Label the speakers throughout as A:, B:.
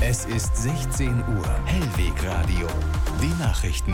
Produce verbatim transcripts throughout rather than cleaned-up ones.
A: Es ist sechzehn Uhr. Hellwegradio. Die Nachrichten.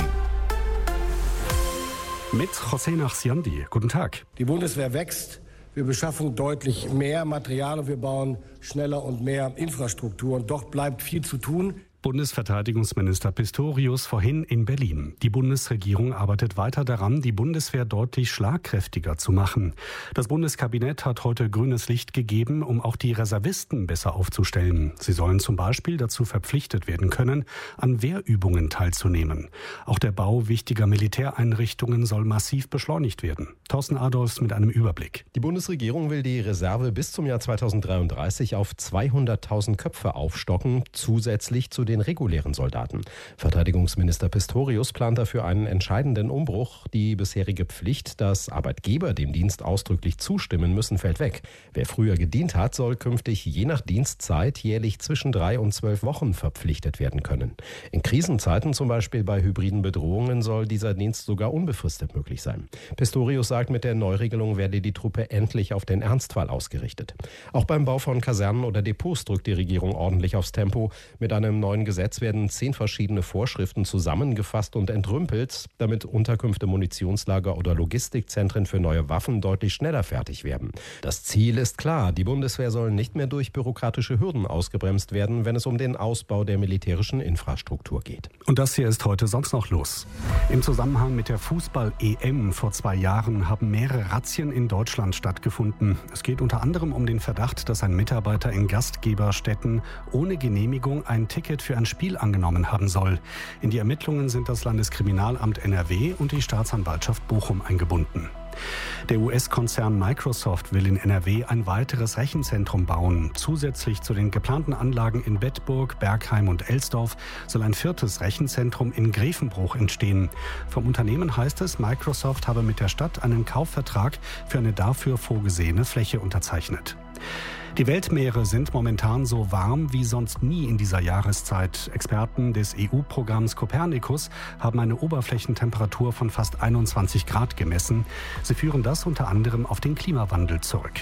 B: Mit José Nachsiandi. Guten Tag.
C: Die Bundeswehr wächst. Wir beschaffen deutlich mehr Material und wir bauen schneller und mehr Infrastruktur. Und doch bleibt viel zu tun.
B: Bundesverteidigungsminister Pistorius vorhin in Berlin. Die Bundesregierung arbeitet weiter daran, die Bundeswehr deutlich schlagkräftiger zu machen. Das Bundeskabinett hat heute grünes Licht gegeben, um auch die Reservisten besser aufzustellen. Sie sollen zum Beispiel dazu verpflichtet werden können, an Wehrübungen teilzunehmen. Auch der Bau wichtiger Militäreinrichtungen soll massiv beschleunigt werden. Thorsten Adolfs mit einem Überblick.
D: Die Bundesregierung will die Reserve bis zum Jahr zweitausenddreiunddreißig auf zweihunderttausend Köpfe aufstocken, zusätzlich zu den regulären Soldaten. Verteidigungsminister Pistorius plant dafür einen entscheidenden Umbruch. Die bisherige Pflicht, dass Arbeitgeber dem Dienst ausdrücklich zustimmen müssen, fällt weg. Wer früher gedient hat, soll künftig je nach Dienstzeit jährlich zwischen drei und zwölf Wochen verpflichtet werden können. In Krisenzeiten, zum Beispiel bei hybriden Bedrohungen, soll dieser Dienst sogar unbefristet möglich sein. Pistorius sagt, mit der Neuregelung werde die Truppe endlich auf den Ernstfall ausgerichtet. Auch beim Bau von Kasernen oder Depots drückt die Regierung ordentlich aufs Tempo. Mit einem neuen Gesetz werden zehn verschiedene Vorschriften zusammengefasst und entrümpelt, damit Unterkünfte, Munitionslager oder Logistikzentren für neue Waffen deutlich schneller fertig werden. Das Ziel ist klar, die Bundeswehr soll nicht mehr durch bürokratische Hürden ausgebremst werden, wenn es um den Ausbau der militärischen Infrastruktur geht.
B: Und das hier ist heute sonst noch los. Im Zusammenhang mit der Fußball-E M vor zwei Jahren haben mehrere Razzien in Deutschland stattgefunden. Es geht unter anderem um den Verdacht, dass ein Mitarbeiter in Gastgeberstätten ohne Genehmigung ein Ticket für ein Spiel angenommen haben soll. In die Ermittlungen sind das Landeskriminalamt N R W und die Staatsanwaltschaft Bochum eingebunden. Der U S-Konzern Microsoft will in N R W ein weiteres Rechenzentrum bauen. Zusätzlich zu den geplanten Anlagen in Bedburg, Bergheim und Elsdorf soll ein viertes Rechenzentrum in Grevenbruch entstehen. Vom Unternehmen heißt es, Microsoft habe mit der Stadt einen Kaufvertrag für eine dafür vorgesehene Fläche unterzeichnet. Die Weltmeere sind momentan so warm wie sonst nie in dieser Jahreszeit. Experten des E U-Programms Copernicus haben eine Oberflächentemperatur von fast einundzwanzig Grad gemessen. Sie führen das unter anderem auf den Klimawandel zurück.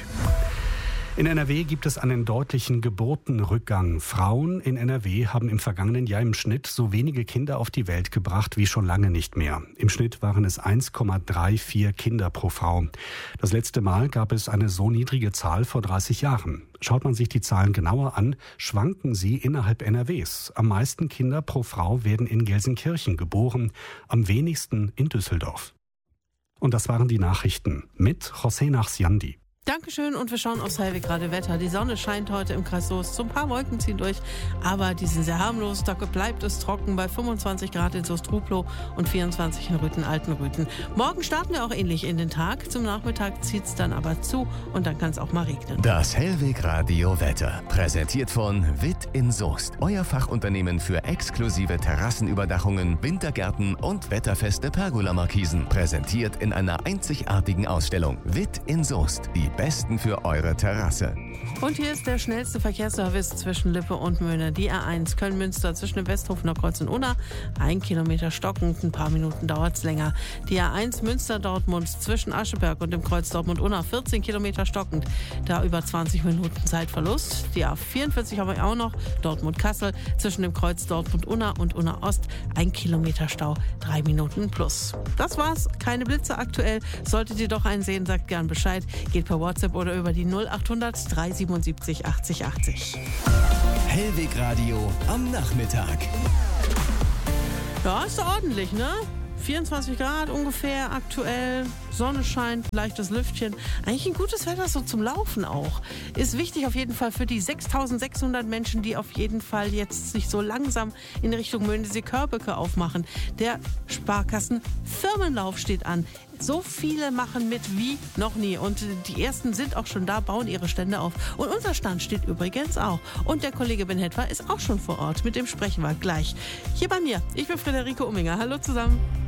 B: In N R W gibt es einen deutlichen Geburtenrückgang. Frauen in N R W haben im vergangenen Jahr im Schnitt so wenige Kinder auf die Welt gebracht wie schon lange nicht mehr. Im Schnitt waren es eins Komma vierunddreißig Kinder pro Frau. Das letzte Mal gab es eine so niedrige Zahl vor dreißig Jahren. Schaut man sich die Zahlen genauer an, schwanken sie innerhalb N R Ws. Am meisten Kinder pro Frau werden in Gelsenkirchen geboren, am wenigsten in Düsseldorf. Und das waren die Nachrichten mit José Nachsiandi.
E: Dankeschön und wir schauen aufs Hellwegradio Wetter. Die Sonne scheint heute im Kreis Soest. So ein paar Wolken ziehen durch, aber die sind sehr harmlos. Da bleibt es trocken bei fünfundzwanzig Grad in Soest-Truplow und vierundzwanzig in Rüthen-Altenrüthen. Morgen starten wir auch ähnlich in den Tag. Zum Nachmittag zieht es dann aber zu und dann kann es auch mal regnen.
A: Das Hellwegradio Wetter, präsentiert von Witt in Soest. Euer Fachunternehmen für exklusive Terrassenüberdachungen, Wintergärten und wetterfeste Pergola-Markisen. Präsentiert in einer einzigartigen Ausstellung. Witt in Soest, die besten für eure Terrasse.
E: Und hier ist der schnellste Verkehrsservice zwischen Lippe und Möhne. Die A eins Köln-Münster zwischen dem Westhofener Kreuz und Unna. Ein Kilometer stockend, ein paar Minuten dauert es länger. Die A eins Münster-Dortmund zwischen Ascheberg und dem Kreuz Dortmund-Unna. vierzehn Kilometer stockend, da über zwanzig Minuten Zeitverlust. Die A vierundvierzig haben wir auch noch. Dortmund-Kassel zwischen dem Kreuz Dortmund-Unna und Unna-Ost. Ein Kilometer Stau, drei Minuten plus. Das war's. Keine Blitze aktuell. Solltet ihr doch einen sehen, sagt gern Bescheid. Geht per WhatsApp oder über die null achthundert dreihundertsiebenundsiebzig achtzig achtzig.
A: Hellwegradio am Nachmittag.
E: Ja, ist ordentlich, ne? vierundzwanzig Grad ungefähr aktuell, Sonne scheint, leichtes Lüftchen. Eigentlich ein gutes Wetter so zum Laufen auch. Ist wichtig auf jeden Fall für die sechstausendsechshundert Menschen, die auf jeden Fall jetzt sich so langsam in Richtung Möhnesee-Körbecke aufmachen. Der Sparkassen-Firmenlauf steht an. So viele machen mit wie noch nie. Und die ersten sind auch schon da, bauen ihre Stände auf. Und unser Stand steht übrigens auch. Und der Kollege Ben Hetwer ist auch schon vor Ort. Mit dem sprechen wir gleich. Hier bei mir. Ich bin Friederike Umminger. Hallo zusammen.